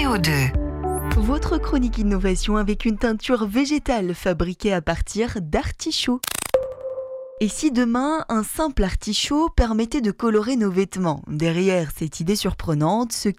CO2. Votre chronique innovation avec une teinture végétale fabriquée à partir d'artichauts. Et si demain, un simple artichaut permettait de colorer nos vêtements? Derrière cette idée surprenante se